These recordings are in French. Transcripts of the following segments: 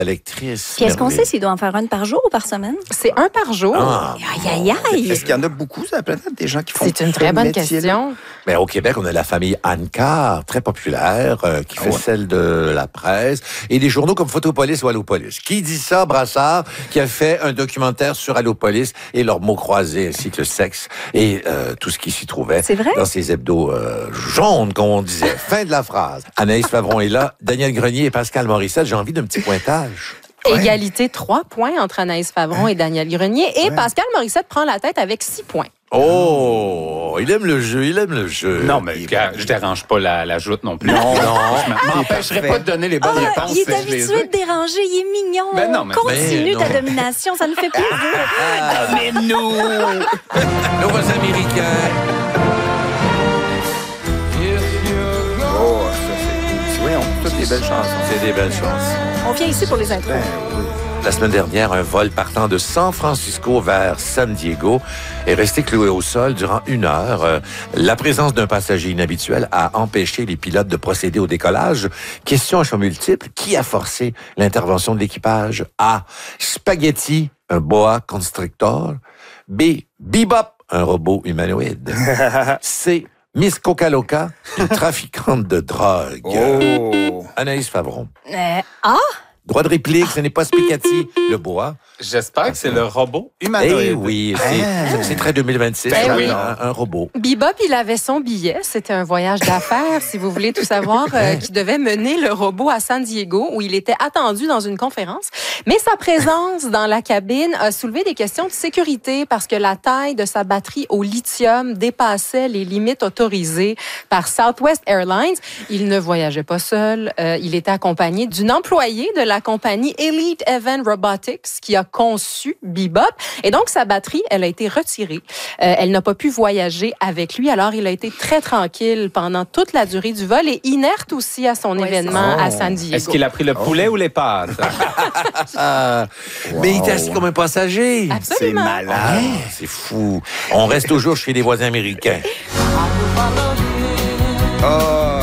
électrice. Puis est-ce qu'on sait s'il doit en faire une par jour ou par semaine? C'est un par jour. Ah. Aïe, aïe, aïe! Est-ce qu'il y en a beaucoup sur la planète, des gens qui font C'est une très bonne question. Mais au Québec, on a la famille Anne-Carr, très populaire, qui fait celle de la presse, et des journaux comme Photopolis ou Allopolis. Qui dit ça? Brassard, qui a fait un documentaire sur Allopolis et leurs mots croisés, ainsi que le sexe et tout ce qui s'y trouvait. C'est vrai? Dans ces hebdos jaunes, comme on disait. Fin de la phrase. Anaïs Favron est là, Daniel Grenier et Pascal Morissette. J'ai envie d'un petit pointage. Égalité 3 points entre Anaïs Favron et Daniel Grenier. Et Pascal Morissette prend la tête avec 6 points. Oh, il aime le jeu, il aime le jeu. Non, mais je dérange pas la joute non plus. Non. Je m'empêcherai pas de donner les bonnes réponses. Il est si je les habitué ai. de déranger, il est mignon. Ben non, mais- Continue Ben ta non. domination, ça nous fait plaisir. Mais nous, nos voisins américains. Oh, ça, c'est... Voyons, toutes des belles chansons. C'est des belles chansons. On vient ici pour les intros. Ben, oui. La semaine dernière, un vol partant de San Francisco vers San Diego est resté cloué au sol durant 1 heure. La présence d'un passager inhabituel a empêché les pilotes de procéder au décollage. Question à choix multiple. Qui a forcé l'intervention de l'équipage? A. Spaghetti, un boa constrictor. B. Bebop, un robot humanoïde. C. Miss Coca-Loca, une trafiquante de drogue. Oh! Anaïs Favron. Ah! Droit de réplique, ce n'est pas Spaghetti, le bois. J'espère que c'est le robot Eh humanoïde. oui, c'est très 2026. Ben oui. Un robot. Bebop, il avait son billet. C'était un voyage d'affaires, si vous voulez tout savoir, qui devait mener le robot à San Diego, où il était attendu dans une conférence. Mais sa présence dans la cabine a soulevé des questions de sécurité parce que la taille de sa batterie au lithium dépassait les limites autorisées par Southwest Airlines. Il ne voyageait pas seul. Il était accompagné d'une employée de la compagnie Elite Event Robotics qui a conçu Bebop. Et donc, sa batterie, elle a été retirée. Elle n'a pas pu voyager avec lui. Alors, il a été très tranquille pendant toute la durée du vol et inerte aussi à son événement à San Diego. Est-ce qu'il a pris le poulet ou les pâtes? Mais il était assis comme un passager. C'est Absolument. malade. Ah, c'est fou. On reste toujours chez les voisins américains. Oh!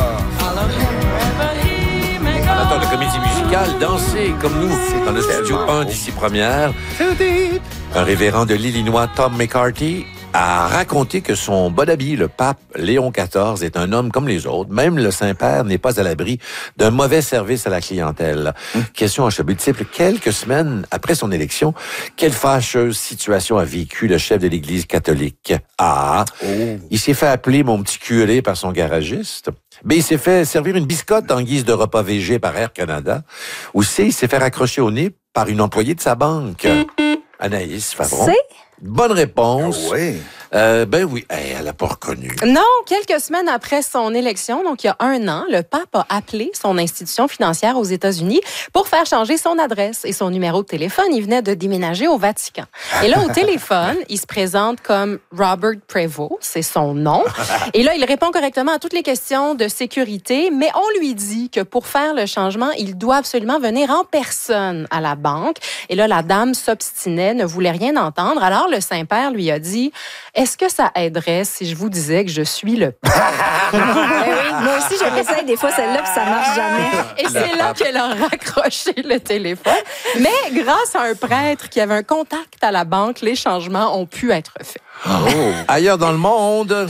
Amateur de comédie musicale, danser comme nous dans le studio 1 d'ici première. Un révérend de l'Illinois, Tom McCarthy, a raconté que son bon ami, le pape Léon XIV, est un homme comme les autres. Même le Saint-Père n'est pas à l'abri d'un mauvais service à la clientèle. Question à choix multiple. Quelques semaines après son élection, quelle fâcheuse situation a vécu le chef de l'Église catholique? A. Il s'est fait appeler mon petit curé par son garagiste. B. Il s'est fait servir une biscotte en guise de repas végé par Air Canada. Ou C. Il s'est fait raccrocher au nez par une employée de sa banque. Anaïs Favron. C'est? Bonne réponse. Ah oui. Ben oui, hey, elle n'a pas reconnu. Non, quelques semaines après son élection, donc il y a 1 an, le pape a appelé son institution financière aux États-Unis pour faire changer son adresse et son numéro de téléphone. Il venait de déménager au Vatican. Et là, au téléphone, il se présente comme Robert Prevost, c'est son nom. Et là, il répond correctement à toutes les questions de sécurité, mais on lui dit que pour faire le changement, il doit absolument venir en personne à la banque. Et là, la dame s'obstinait, ne voulait rien entendre. Alors, le Saint-Père lui a dit... Est-ce que ça aiderait si je vous disais que je suis le pape? Ben oui, moi aussi, je l'essaye des fois celle-là, puis ça marche jamais. Et c'est là qu'elle a raccroché le téléphone. Mais grâce à un prêtre qui avait un contact à la banque, les changements ont pu être faits. Ailleurs dans le monde,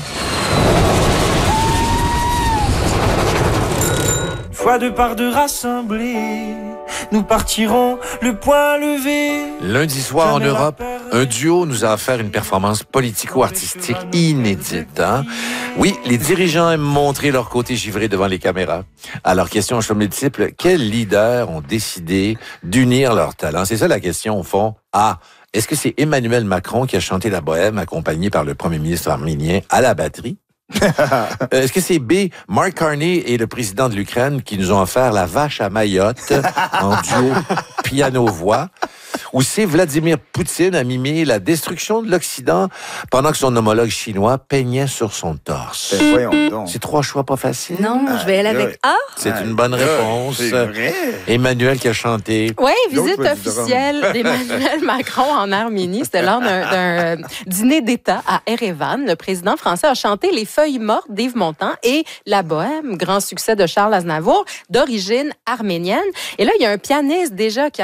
Fois de par deux rassemblés, nous partirons le poing levé. lundi soir en Europe, un duo nous a offert une performance politico-artistique inédite. Hein? Oui, les dirigeants aiment montrer leur côté givré devant les caméras. Alors, question à choix multiple, quels leaders ont décidé d'unir leurs talents? C'est ça la question, au fond. A. Est-ce que c'est Emmanuel Macron qui a chanté la bohème accompagné par le premier ministre arménien à la batterie? Est-ce que c'est B, Mark Carney et le président de l'Ukraine qui nous ont offert la vache à Mayotte en duo piano-voix? Ou c'est Vladimir Poutine a mimé la destruction de l'Occident pendant que son homologue chinois peignait sur son torse? Ben, voyons donc. C'est 3 choix pas faciles. Non, je vais aller avec A. C'est une bonne réponse. C'est vrai. Emmanuel qui a chanté. Oui, L'autre visite va du officielle d'Emmanuel Macron en Arménie. C'était lors d'un dîner d'État à Erevan. Le président français a chanté Les Feuilles mortes d'Yves Montand et La Bohème, grand succès de Charles Aznavour, d'origine arménienne. Et là, il y a un pianiste déjà qui a